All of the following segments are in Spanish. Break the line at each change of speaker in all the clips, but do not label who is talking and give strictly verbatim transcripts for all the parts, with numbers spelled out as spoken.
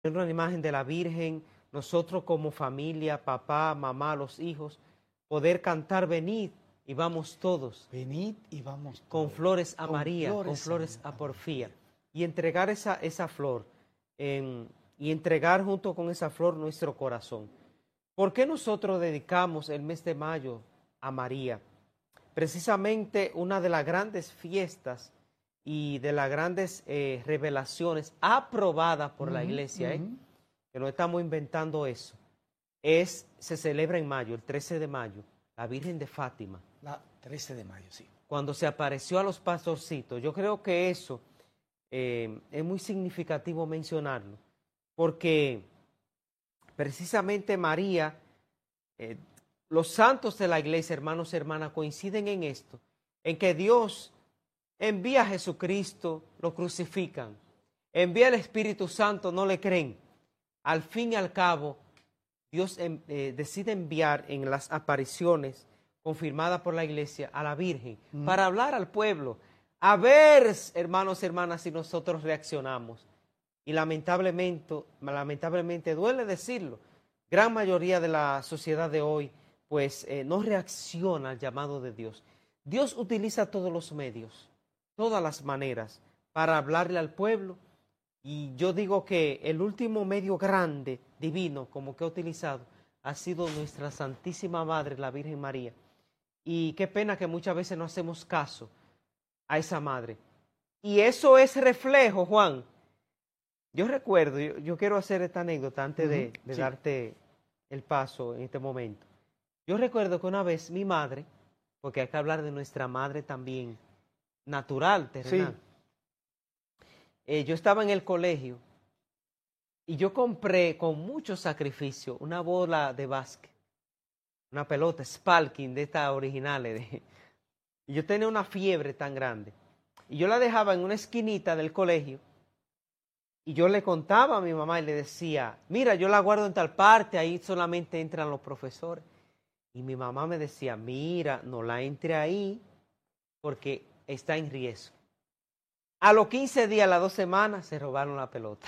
una imagen de la Virgen, nosotros como familia, papá, mamá, los hijos, poder cantar venid y vamos todos.
Venid y vamos todos.
Con flores a
con
María,
flores
con flores
a,
a Porfía. Y entregar esa, esa flor, eh, y entregar junto con esa flor nuestro corazón. ¿Por qué nosotros dedicamos el mes de mayo a María? Precisamente una de las grandes fiestas y de las grandes eh, revelaciones aprobadas por uh-huh, la iglesia, uh-huh. ¿eh? que no estamos inventando eso, es, se celebra en mayo, el trece de mayo, la Virgen de Fátima.
La trece de mayo, sí.
Cuando se apareció a los pastorcitos. Yo creo que eso eh, es muy significativo mencionarlo, porque precisamente María, eh, los santos de la iglesia, hermanos y hermanas, coinciden en esto, en que Dios envía a Jesucristo, lo crucifican, envía el Espíritu Santo, no le creen. Al fin y al cabo, Dios eh, decide enviar en las apariciones confirmadas por la iglesia a la Virgen mm. para hablar al pueblo, a ver, hermanos y hermanas, si nosotros reaccionamos. Y lamentablemente, lamentablemente duele decirlo, gran mayoría de la sociedad de hoy pues eh, no reacciona al llamado de Dios. Dios utiliza todos los medios, todas las maneras para hablarle al pueblo, y yo digo que el último medio grande, divino, como que ha utilizado, ha sido nuestra Santísima Madre, la Virgen María. Y qué pena que muchas veces no hacemos caso a esa Madre. Y eso es reflejo, Juan. Yo recuerdo, yo, yo quiero hacer esta anécdota antes uh-huh, de, de sí. darte el paso en este momento. Yo recuerdo que una vez mi madre, porque hay que hablar de nuestra madre también, natural, terrenal. Sí. Eh, yo estaba en el colegio y yo compré con mucho sacrificio una bola de básquet, una pelota Spalking de estas originales. De, y yo tenía una fiebre tan grande. Y yo la dejaba en una esquinita del colegio y yo le contaba a mi mamá y le decía, mira, yo la guardo en tal parte, ahí solamente entran los profesores. Y mi mamá me decía, mira, no la entre ahí porque está en riesgo. A los quince días, a las dos semanas, se robaron la pelota.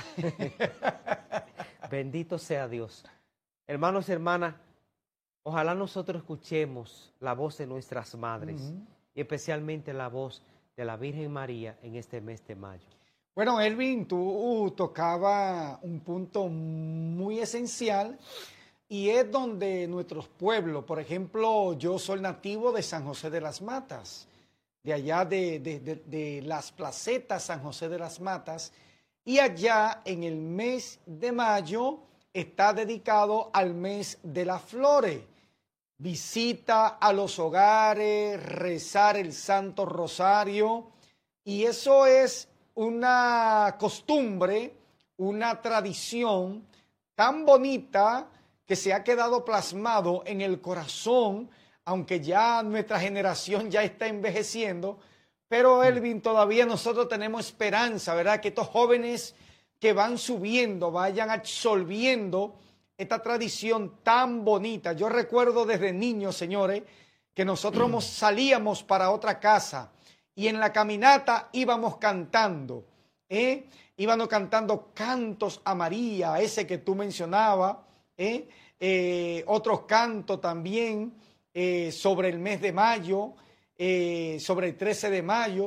Bendito sea Dios. Hermanos y hermanas, ojalá nosotros escuchemos la voz de nuestras madres, uh-huh. y especialmente la voz de la Virgen María en este mes de mayo.
Bueno, Elvin, tú tocabas un punto muy esencial, y es donde nuestros pueblos, por ejemplo, yo soy nativo de San José de las Matas, de allá de, de, de, de las placetas San José de las Matas, y allá en el mes de mayo está dedicado al mes de las flores. Visita a los hogares, rezar el Santo Rosario, y eso es una costumbre, una tradición tan bonita que se ha quedado plasmado en el corazón, aunque ya nuestra generación ya está envejeciendo, pero Elvin, todavía nosotros tenemos esperanza, ¿verdad? Que estos jóvenes que van subiendo, vayan absorbiendo esta tradición tan bonita. Yo recuerdo desde niño, señores, que nosotros salíamos para otra casa y en la caminata íbamos cantando, ¿eh? Íbamos cantando cantos a María, ese que tú mencionabas, ¿eh? Eh, otros cantos también eh, sobre el mes de mayo, eh, sobre el trece de mayo,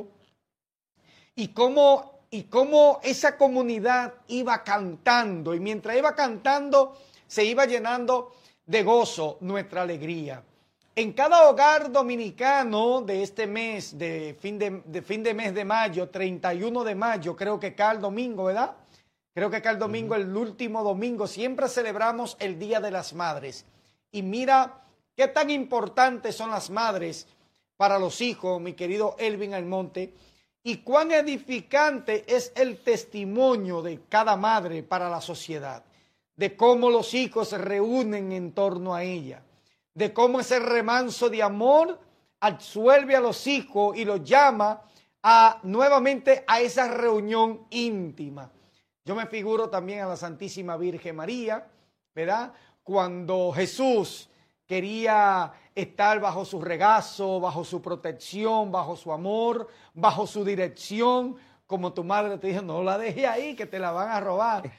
y cómo, y cómo esa comunidad iba cantando, y mientras iba cantando se iba llenando de gozo nuestra alegría. En cada hogar dominicano de este mes, de fin de, de fin de mes de mayo, treinta y uno de mayo, creo que cada domingo, ¿verdad? Creo que cada domingo, uh-huh. el último domingo, siempre celebramos el Día de las Madres. Y mira qué tan importantes son las madres para los hijos, mi querido Elvin Almonte, y cuán edificante es el testimonio de cada madre para la sociedad, de cómo los hijos se reúnen en torno a ella, de cómo ese remanso de amor absuelve a los hijos y los llama a, nuevamente a esa reunión íntima. Yo me figuro también a la Santísima Virgen María, ¿verdad? Cuando Jesús quería estar bajo su regazo, bajo su protección, bajo su amor, bajo su dirección, como tu madre te dijo, no la dejes ahí, que te la van a robar.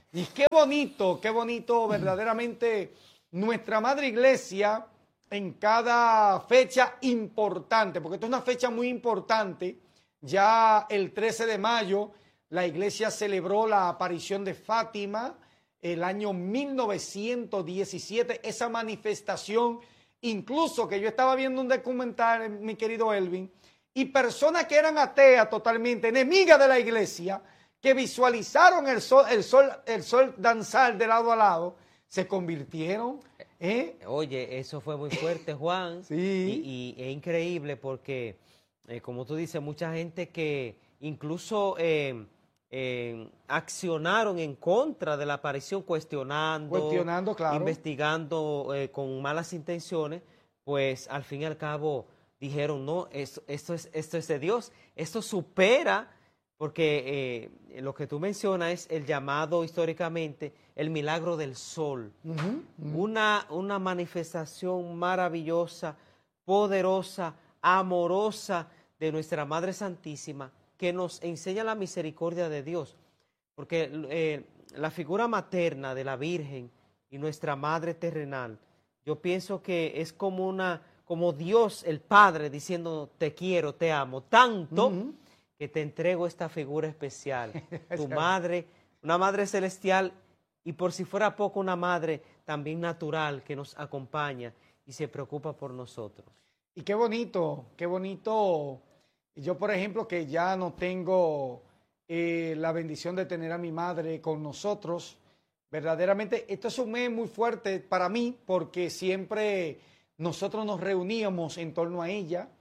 Y qué bonito, qué bonito verdaderamente nuestra Madre Iglesia en cada fecha importante, porque esto es una fecha muy importante. Ya el trece de mayo la Iglesia celebró la aparición de Fátima, el año mil novecientos diecisiete, esa manifestación, incluso que yo estaba viendo un documental, mi querido Elvin, y personas que eran ateas totalmente, enemigas de la Iglesia, que visualizaron el sol, el sol, el sol danzar de lado a lado, se convirtieron. ¿eh?
Oye, eso fue muy fuerte, Juan.
Sí.
Y, y es increíble porque, eh, como tú dices, mucha gente que incluso eh, eh, accionaron en contra de la aparición, cuestionando,
Cuestionando, claro.
investigando eh, con malas intenciones, pues al fin y al cabo dijeron, no, esto, esto, es, esto es de Dios, esto supera, porque eh, lo que tú mencionas es el llamado históricamente el milagro del sol,
Uh -huh, uh -huh.
Una, una manifestación maravillosa, poderosa, amorosa de nuestra Madre Santísima, que nos enseña la misericordia de Dios, porque eh, la figura materna de la Virgen y nuestra Madre terrenal, yo pienso que es como una, como Dios el Padre diciendo te quiero, te amo, tanto uh -huh. que te entrego esta figura especial, tu Madre, una Madre celestial, y por si fuera poco una Madre también natural que nos acompaña y se preocupa por nosotros.
Y qué bonito, qué bonito. Yo, por ejemplo, que ya no tengo eh, la bendición de tener a mi madre con nosotros, verdaderamente esto es un mes muy fuerte para mí porque siempre nosotros nos reuníamos en torno a ella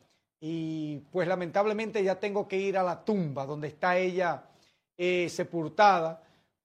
y pues lamentablemente ya tengo que ir a la tumba donde está ella eh, sepultada,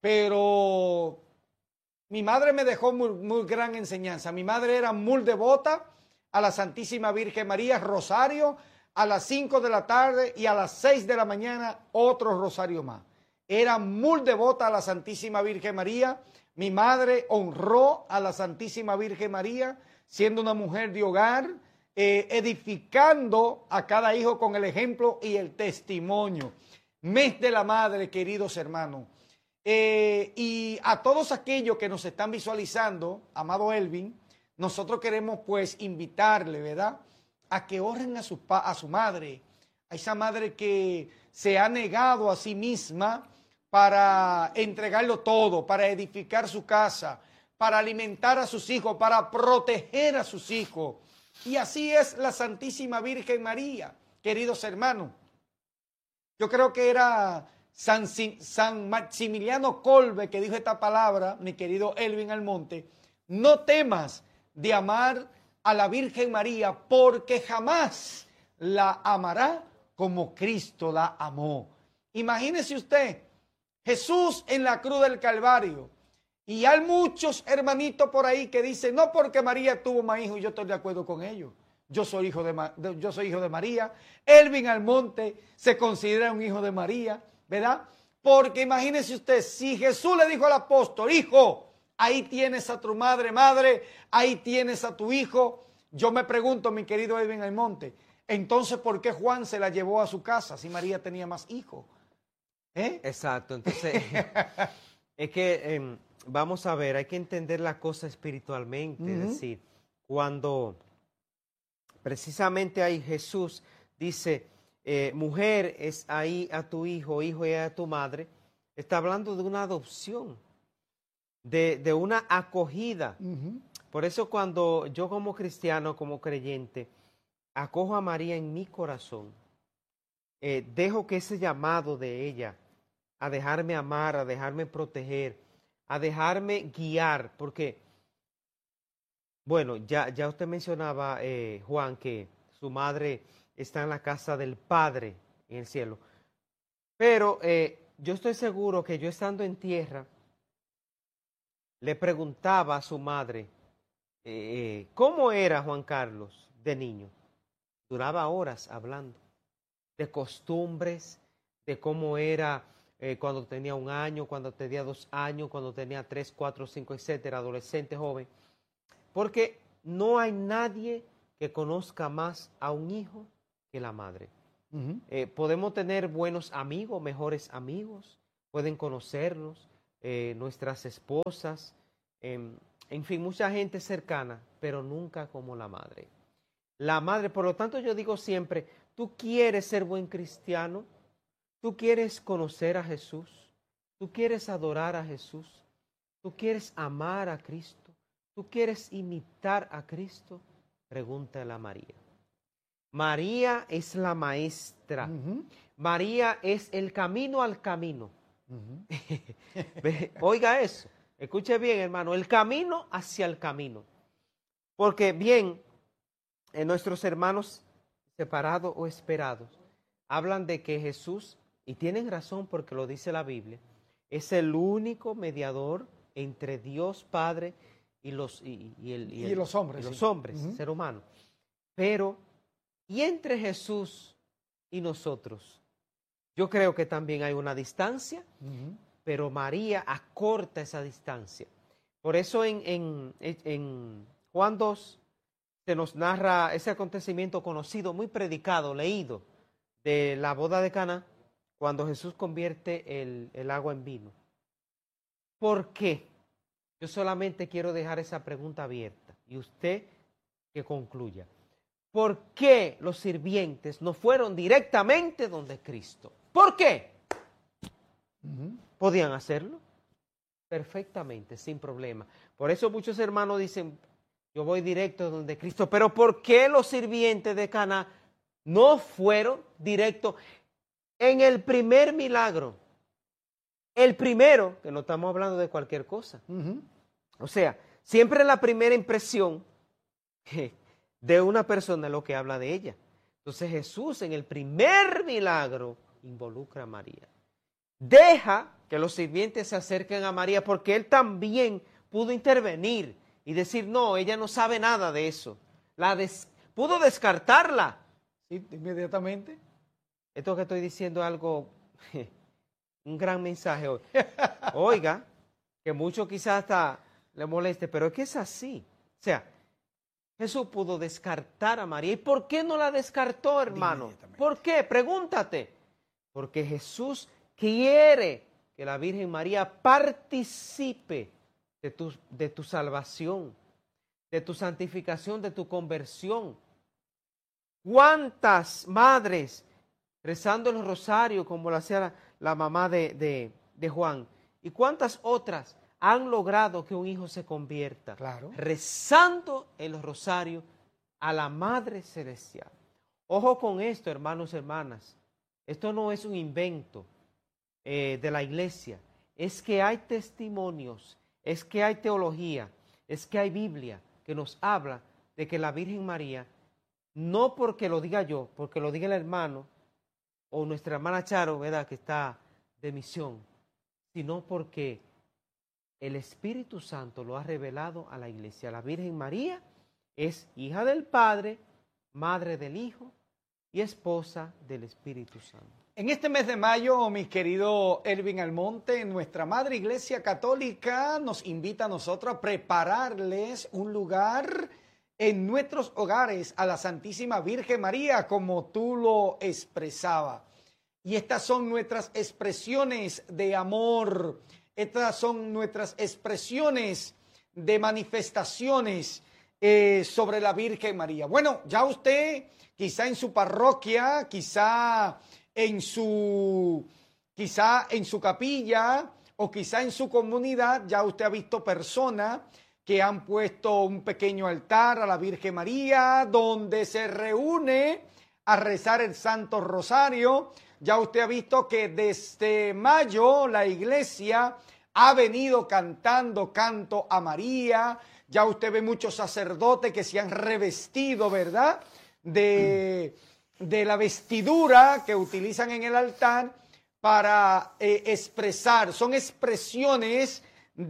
pero mi madre me dejó muy, muy gran enseñanza. Mi madre era muy devota a la Santísima Virgen María, rosario a las cinco de la tarde y a las seis de la mañana otro rosario más. Era muy devota a la Santísima Virgen María. Mi madre honró a la Santísima Virgen María, siendo una mujer de hogar, eh, edificando a cada hijo con el ejemplo y el testimonio. Mes de la Madre, queridos hermanos. Eh, y a todos aquellos que nos están visualizando, amado Elvin, nosotros queremos pues invitarle, ¿verdad?, a que honren a su, a su madre, a esa madre que se ha negado a sí misma para entregarlo todo, para edificar su casa, para alimentar a sus hijos, para proteger a sus hijos. Y así es la Santísima Virgen María, queridos hermanos. Yo creo que era San, San Maximiliano Kolbe que dijo esta palabra, mi querido Elvin Almonte: no temas de amar a la Virgen María, porque jamás la amará como Cristo la amó. Imagínese usted, Jesús en la cruz del Calvario, y hay muchos hermanitos por ahí que dicen, no, porque María tuvo más hijos, y yo estoy de acuerdo con ellos. Yo soy hijo de, de, yo soy hijo de María. Elvin Almonte se considera un hijo de María, ¿verdad? Porque imagínese usted, si Jesús le dijo al apóstol, hijo, ahí tienes a tu madre, madre, ahí tienes a tu hijo. Yo me pregunto, mi querido Elvin Almonte, entonces, ¿por qué Juan se la llevó a su casa si María tenía más hijos? ¿Eh?
Exacto, entonces, es que eh, vamos a ver, hay que entender la cosa espiritualmente, uh-huh. Es decir, cuando precisamente ahí Jesús dice, eh, mujer, es ahí a tu hijo, hijo es a tu madre, está hablando de una adopción. De, de una acogida. Uh-huh. Por eso cuando yo como cristiano, como creyente, acojo a María en mi corazón, eh, dejo que ese llamado de ella a dejarme amar, a dejarme proteger, a dejarme guiar, porque, bueno, ya, ya usted mencionaba, eh, Juan, que su madre está en la casa del Padre en el cielo, pero eh, yo estoy seguro que yo estando en tierra, le preguntaba a su madre, eh, ¿cómo era Juan Carlos de niño? Duraba horas hablando de costumbres, de cómo era eh, cuando tenía un año, cuando tenía dos años, cuando tenía tres, cuatro, cinco, etcétera, adolescente, joven. Porque no hay nadie que conozca más a un hijo que la madre. Uh-huh. eh, podemos tener buenos amigos, mejores amigos, pueden conocernos, eh, nuestras esposas, eh, en fin, mucha gente cercana, pero nunca como la madre. La madre, por lo tanto yo digo siempre, tú quieres ser buen cristiano, tú quieres conocer a Jesús, tú quieres adorar a Jesús, tú quieres amar a Cristo, tú quieres imitar a Cristo, pregúntale a María. María es la maestra, uh-huh. María es el camino al camino. Uh-huh. Oiga eso, escuche bien, hermano, el camino hacia el camino. Porque bien, eh, nuestros hermanos separados o esperados hablan de que Jesús, y tienen razón porque lo dice la Biblia, es el único mediador entre Dios Padre y los, y, y el, y
y
el,
los hombres,
y los
sí.
hombres
Uh-huh.
ser humano. Pero, ¿y entre Jesús y nosotros? Yo creo que también hay una distancia, uh-huh. pero María acorta esa distancia. Por eso en, en, en Juan dos se nos narra ese acontecimiento conocido, muy predicado, leído, de la boda de Caná, cuando Jesús convierte el, el agua en vino. ¿Por qué? Yo solamente quiero dejar esa pregunta abierta y usted que concluya. ¿Por qué los sirvientes no fueron directamente donde Cristo? ¿Por qué? Uh-huh. ¿Podían hacerlo? Perfectamente, sin problema. Por eso muchos hermanos dicen, yo voy directo donde Cristo. Pero ¿por qué los sirvientes de Caná no fueron directos en el primer milagro? El primero, que no estamos hablando de cualquier cosa. Uh-huh. O sea, siempre la primera impresión de una persona es lo que habla de ella. Entonces Jesús en el primer milagro involucra a María. Deja que los sirvientes se acerquen a María porque él también pudo intervenir y decir, no, ella no sabe nada de eso. La des- pudo descartarla.
Sí, inmediatamente.
Esto que estoy diciendo es algo, un gran mensaje hoy. Oiga, que mucho quizás hasta le moleste, pero es que es así. O sea, Jesús pudo descartar a María. ¿Y por qué no la descartó, hermano? ¿Por qué? Pregúntate. Porque Jesús quiere que la Virgen María participe de tu, de tu salvación, de tu santificación, de tu conversión. ¿Cuántas madres rezando el rosario como lo hacía la, la mamá de, de, de Juan? ¿Y cuántas otras han logrado que un hijo se convierta?
Claro.
Rezando el rosario a la Madre Celestial. Ojo con esto, hermanos y hermanas. Esto no es un invento eh, de la iglesia. Es que hay testimonios, es que hay teología, es que hay Biblia que nos habla de que la Virgen María, no porque lo diga yo, porque lo diga el hermano o nuestra hermana Charo, ¿verdad?, que está de misión, sino porque el Espíritu Santo lo ha revelado a la iglesia. La Virgen María es hija del Padre, madre del Hijo y esposa del Espíritu Santo.
En este mes de mayo, mi querido Elvin Almonte, nuestra Madre Iglesia Católica nos invita a nosotros a prepararles un lugar en nuestros hogares a la Santísima Virgen María, como tú lo expresabas. Y estas son nuestras expresiones de amor, estas son nuestras expresiones de manifestaciones eh, sobre la Virgen María. Bueno, ya usted, quizá en su parroquia, quizá en su, quizá en su capilla o quizá en su comunidad, ya usted ha visto personas que han puesto un pequeño altar a la Virgen María, donde se reúne a rezar el Santo Rosario. Ya usted ha visto que desde mayo la iglesia ha venido cantando canto a María. Ya usted ve muchos sacerdotes que se han revestido, ¿verdad?, de, de la vestidura que utilizan en el altar para eh, expresar. Son expresiones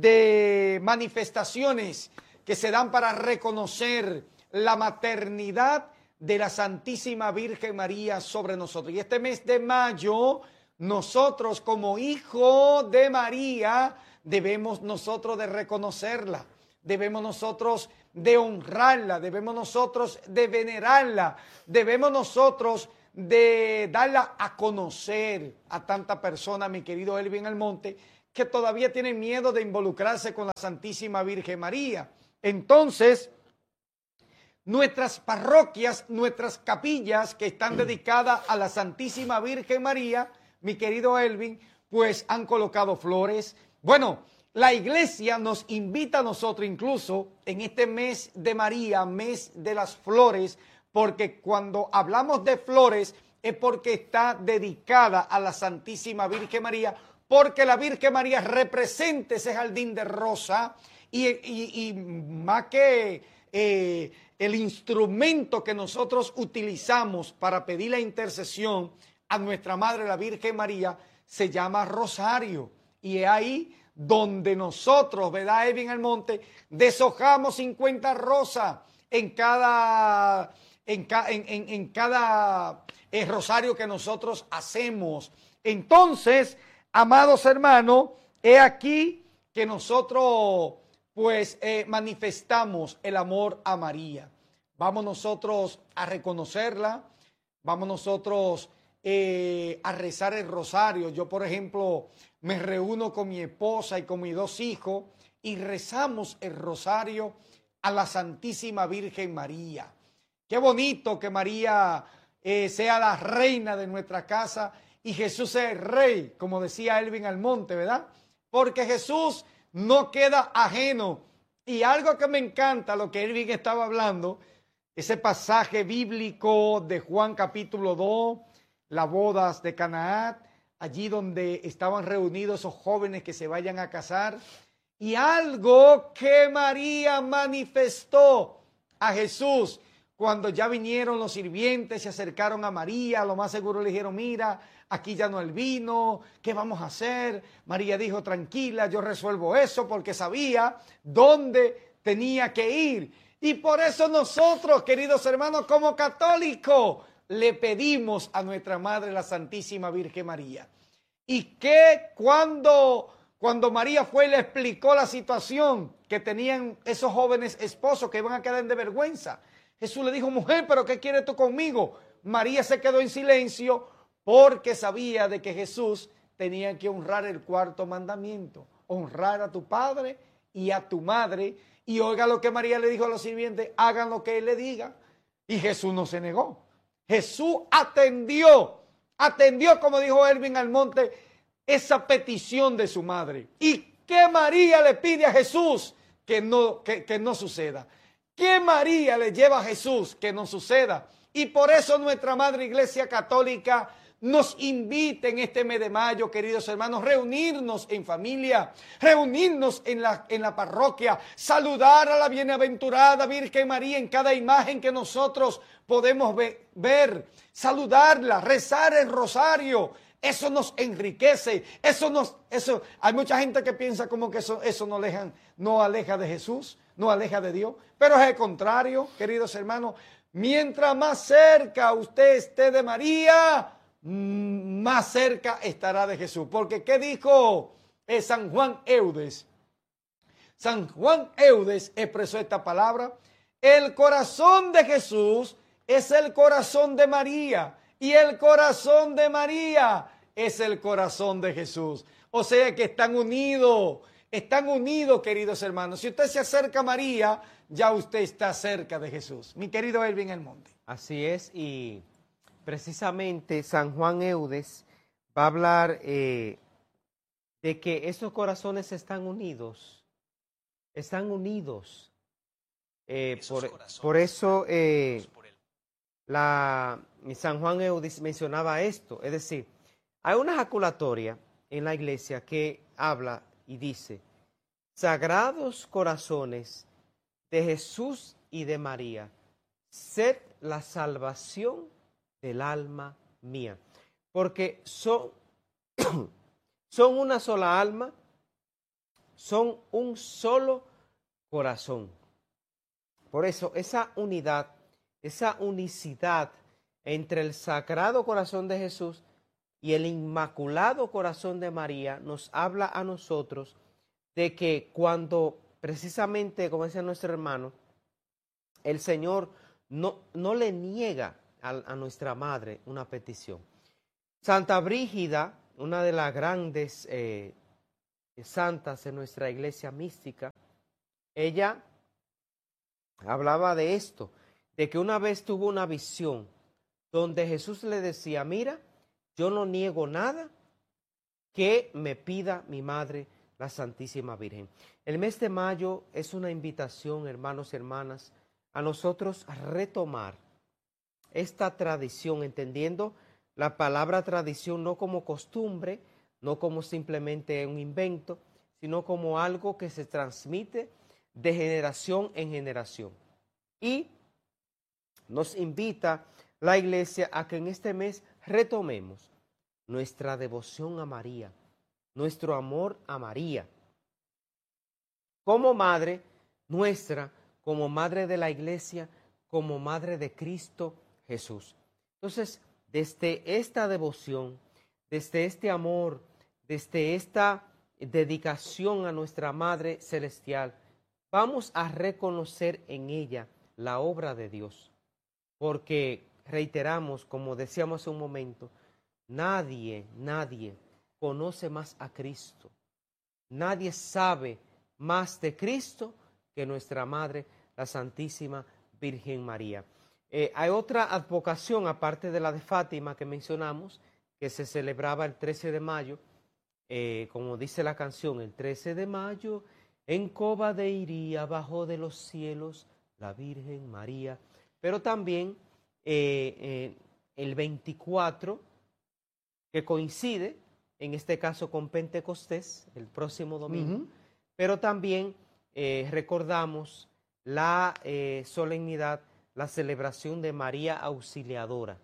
de manifestaciones que se dan para reconocer la maternidad de la Santísima Virgen María sobre nosotros. Y este mes de mayo, nosotros como hijos de María, debemos nosotros de reconocerla, debemos nosotros de honrarla, debemos nosotros de venerarla, debemos nosotros de darla a conocer a tanta persona, mi querido Elvin Almonte, que todavía tienen miedo de involucrarse con la Santísima Virgen María. Entonces, nuestras parroquias, nuestras capillas que están dedicadas a la Santísima Virgen María, mi querido Elvin, pues han colocado flores. Bueno, la iglesia nos invita a nosotros incluso en este mes de María, mes de las flores, porque cuando hablamos de flores es porque está dedicada a la Santísima Virgen María, porque la Virgen María representa ese jardín de rosa y, y, y más que eh, el instrumento que nosotros utilizamos para pedir la intercesión a nuestra Madre, la Virgen María, se llama rosario. Y es ahí donde nosotros, ¿verdad, Edwin Almonte? Deshojamos cincuenta rosas en cada, en, ca, en, en, en cada eh, rosario que nosotros hacemos. Entonces, amados hermanos, he aquí que nosotros pues eh, manifestamos el amor a María. Vamos nosotros a reconocerla, vamos nosotros eh, a rezar el rosario. Yo, por ejemplo, me reúno con mi esposa y con mis dos hijos y rezamos el rosario a la Santísima Virgen María. Qué bonito que María eh, sea la reina de nuestra casa y Jesús sea el rey, como decía Elvin Almonte, ¿verdad? Porque Jesús no queda ajeno. Y algo que me encanta, lo que Elvin estaba hablando, ese pasaje bíblico de Juan capítulo dos, las bodas de Canaán, allí donde estaban reunidos esos jóvenes que se vayan a casar, y algo que María manifestó a Jesús, cuando ya vinieron los sirvientes, se acercaron a María, lo más seguro le dijeron, mira, aquí ya no hay vino, ¿qué vamos a hacer? María dijo, tranquila, yo resuelvo eso, porque sabía dónde tenía que ir. Y por eso nosotros, queridos hermanos, como católicos, le pedimos a nuestra Madre, la Santísima Virgen María. Y que cuando, cuando María fue y le explicó la situación que tenían esos jóvenes esposos que iban a quedar de vergüenza, Jesús le dijo, mujer, ¿pero qué quieres tú conmigo? María se quedó en silencio porque sabía de que Jesús tenía que honrar el cuarto mandamiento, honrar a tu padre y a tu madre. Y oiga lo que María le dijo a los sirvientes, hagan lo que él le diga. Y Jesús no se negó. Jesús atendió, atendió, como dijo Elvin Almonte, esa petición de su madre. ¿Y qué María le pide a Jesús que no, que, que no suceda? ¿Qué María le lleva a Jesús que no suceda? Y por eso nuestra Madre Iglesia Católica nos invita en este mes de mayo, queridos hermanos, reunirnos en familia, reunirnos en la, en la parroquia, saludar a la bienaventurada Virgen María en cada imagen que nosotros podemos ve, ver, saludarla, rezar el rosario. Eso nos enriquece, eso nos, eso, hay mucha gente que piensa como que eso, eso no, aleja, no aleja de Jesús, no aleja de Dios, pero es el contrario, queridos hermanos. Mientras más cerca usted esté de María, más cerca estará de Jesús. Porque ¿qué dijo eh, San Juan Eudes? San Juan Eudes expresó esta palabra: el corazón de Jesús es el corazón de María y el corazón de María es el corazón de Jesús. O sea que están unidos, están unidos, queridos hermanos. Si usted se acerca a María, ya usted está cerca de Jesús. Mi querido Elvin Almonte.
Así es, y precisamente San Juan Eudes va a hablar eh, de que esos corazones están unidos, están unidos. Eh, por, por eso eh, la, San Juan Eudes mencionaba esto, es decir, hay una ejaculatoria en la iglesia que habla y dice, sagrados corazones de Jesús y de María, sed la salvación del alma mía, porque son, son una sola alma, son un solo corazón. Por eso esa unidad, esa unicidad entre el Sagrado Corazón de Jesús y el Inmaculado Corazón de María nos habla a nosotros de que cuando precisamente, como decía nuestro hermano, el Señor no, no le niega a, a nuestra madre una petición. Santa Brígida, una de las grandes eh, santas en nuestra iglesia mística, ella hablaba de esto, de que una vez tuvo una visión donde Jesús le decía, mira, yo no niego nada que me pida mi madre, la Santísima Virgen. El mes de mayo es una invitación, hermanos y hermanas, a nosotros a retomar esta tradición, entendiendo la palabra tradición no como costumbre, no como simplemente un invento, sino como algo que se transmite de generación en generación. Y nos invita la Iglesia a que en este mes retomemos nuestra devoción a María, nuestro amor a María, como madre nuestra, como madre de la Iglesia, como madre de Cristo Jesús. Entonces, desde esta devoción, desde este amor, desde esta dedicación a nuestra Madre Celestial, vamos a reconocer en ella la obra de Dios, porque reiteramos, como decíamos hace un momento, nadie, nadie conoce más a Cristo, nadie sabe más de Cristo que nuestra Madre, la Santísima Virgen María. Eh, hay otra advocación, aparte de la de Fátima que mencionamos, que se celebraba el trece de mayo, eh, como dice la canción, el trece de mayo, en Cova de Iría, bajo de los cielos, la Virgen María. Pero también eh, eh, el veinticuatro, que coincide, en este caso con Pentecostés, el próximo domingo, uh-huh. Pero también eh, recordamos la eh, solemnidad, la celebración de María Auxiliadora,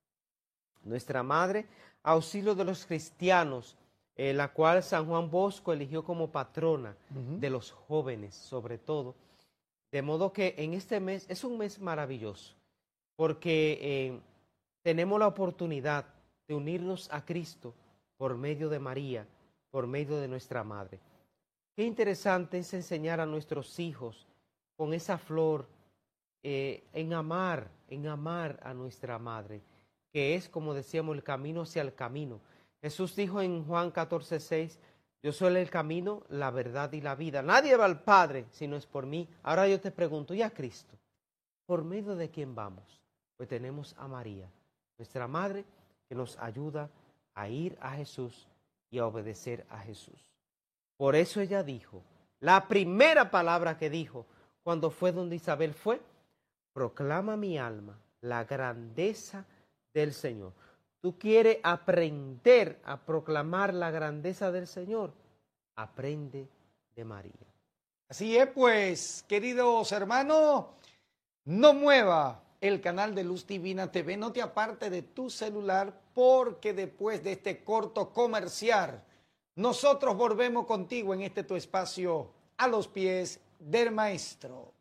nuestra Madre, auxilio de los cristianos, eh, la cual San Juan Bosco eligió como patrona uh-huh. de los jóvenes, sobre todo. De modo que en este mes es un mes maravilloso, porque eh, tenemos la oportunidad de unirnos a Cristo por medio de María, por medio de nuestra Madre. Qué interesante es enseñar a nuestros hijos con esa flor eh, en amar, en amar a nuestra Madre, que es, como decíamos, el camino hacia el camino. Jesús dijo en Juan catorce seis, yo soy el camino, la verdad y la vida. Nadie va al Padre si no es por mí. Ahora yo te pregunto, ¿y a Cristo? ¿Por medio de quién vamos? Pues tenemos a María, nuestra Madre, que nos ayuda a ir a Jesús y a obedecer a Jesús. Por eso ella dijo, la primera palabra que dijo cuando fue donde Isabel fue, proclama mi alma la grandeza del Señor. ¿Tú quieres aprender a proclamar la grandeza del Señor? Aprende de María.
Así es, pues, queridos hermanos, no mueva el canal de Luz Divina T V, no te aparte de tu celular, porque después de este corto comercial, nosotros volvemos contigo en este tu espacio, A los Pies del Maestro.